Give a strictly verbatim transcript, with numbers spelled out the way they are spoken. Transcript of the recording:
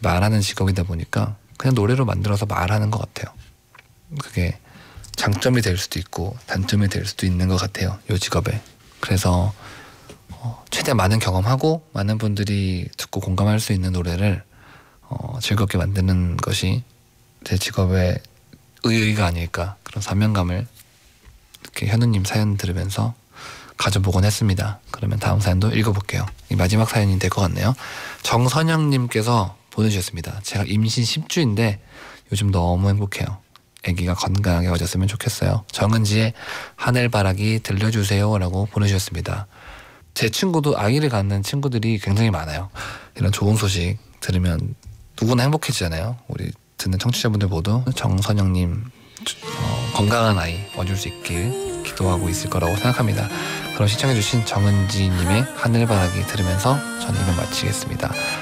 말하는 직업이다 보니까 그냥 노래로 만들어서 말하는 것 같아요. 그게 장점이 될 수도 있고 단점이 될 수도 있는 것 같아요, 이 직업에. 그래서 어, 최대한 많은 경험하고 많은 분들이 듣고 공감할 수 있는 노래를 어, 즐겁게 만드는 것이 제 직업의 의의가 아닐까, 그런 사명감을 이렇게 현우님 사연 들으면서 가져보곤 했습니다. 그러면 다음 사연도 읽어볼게요. 이 마지막 사연이 될 것 같네요. 정선영님께서 보내주셨습니다. 제가 임신 십 주인데 요즘 너무 행복해요. 아기가 건강하게 어졌으면 좋겠어요. 정은지의 하늘바라기 들려주세요 라고 보내주셨습니다. 제 친구도 아이를 갖는 친구들이 굉장히 많아요. 이런 좋은 소식 들으면 누구나 행복해지잖아요. 우리 듣는 청취자분들 모두 정선영님 어, 건강한 아이 얻을 수 있길 기도하고 있을 거라고 생각합니다. 그럼 시청해주신 정은지님의 하늘바라기 들으면서 저는 이만 마치겠습니다.